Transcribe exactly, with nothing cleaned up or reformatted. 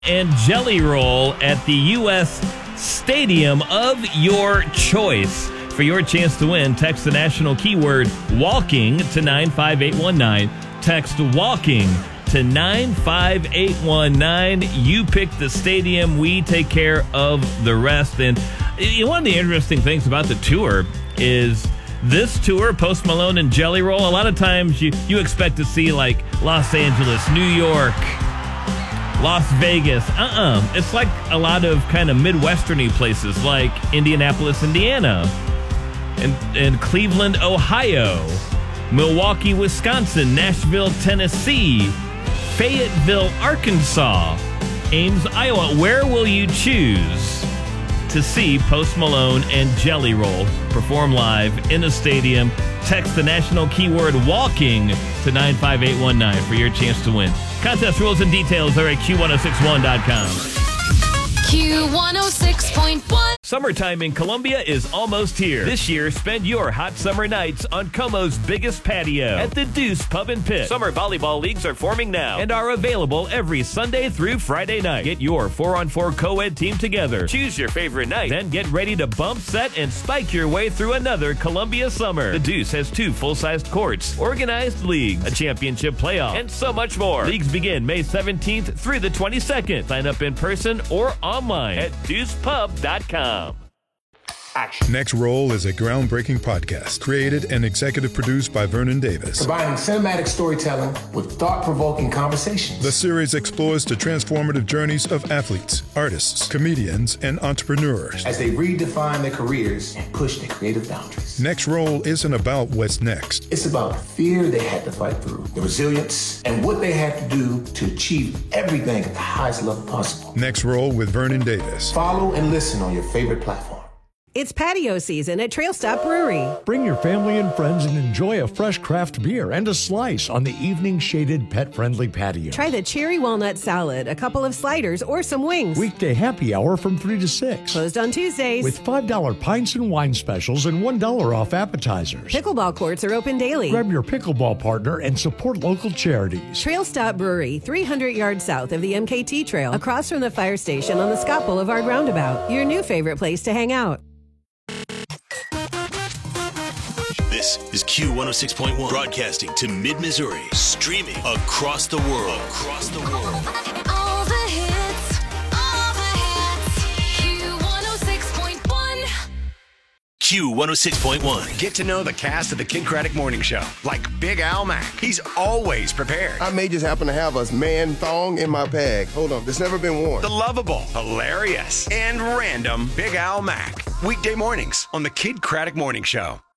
and Jelly Roll at the U S stadium of your choice. For your chance to win, text the national keyword walking to nine five eight one nine. Text walking to nine five eight one nine. You pick the stadium. We take care of the rest. And one of the interesting things about the tour is this tour, Post Malone and Jelly Roll, a lot of times you, you expect to see like Los Angeles, New York, Las Vegas. Uh-uh. It's like a lot of kind of Midwestern-y places like Indianapolis, Indiana, and, and Cleveland, Ohio, Milwaukee, Wisconsin, Nashville, Tennessee, Fayetteville, Arkansas, Ames, Iowa. Where will you choose to see Post Malone and Jelly Roll perform live in a stadium? Text the national keyword walking to nine five eight one nine for your chance to win. Contest rules and details are at Q ten sixty-one dot com. Q one oh six point one. Summertime in Columbia is almost here. This year, spend your hot summer nights on Como's biggest patio at the Deuce Pub and Pit. Summer volleyball leagues are forming now and are available every Sunday through Friday night. Get your four on four co-ed team together. Choose your favorite night, then get ready to bump, set, and spike your way through another Columbia summer. The Deuce has two full-sized courts, organized leagues, a championship playoff, and so much more. Leagues begin May seventeenth through the twenty-second. Sign up in person or online at deuce pub dot com. Action. Next Roll is a groundbreaking podcast created and executive produced by Vernon Davis. Combining cinematic storytelling with thought-provoking conversations. The series explores the transformative journeys of athletes, artists, comedians, and entrepreneurs as they redefine their careers and push their creative boundaries. Next Roll isn't about what's next. It's about the fear they had to fight through, the resilience, and what they had to do to achieve everything at the highest level possible. Next Roll with Vernon Davis. Follow and listen on your favorite platform. It's patio season at Trail Stop Brewery. Bring your family and friends and enjoy a fresh craft beer and a slice on the evening shaded pet-friendly patio. Try the cherry walnut salad, a couple of sliders, or some wings. Weekday happy hour from three to six. Closed on Tuesdays. With five dollar pints and wine specials and one dollar off appetizers. Pickleball courts are open daily. Grab your pickleball partner and support local charities. Trail Stop Brewery, three hundred yards south of the M K T Trail, across from the fire station on the Scott Boulevard Roundabout. Your new favorite place to hang out. This is Q one oh six point one, broadcasting to mid-Missouri, streaming across the world. Across the world. All the hits, all the hits. Q one oh six point one. Q one oh six point one. Get to know the cast of the Kid Craddock Morning Show, like Big Al Mack. He's always prepared. I may just happen to have a man thong in my bag. Hold on, it's never been worn. The lovable, hilarious, and random Big Al Mack. Weekday mornings on the Kid Craddock Morning Show.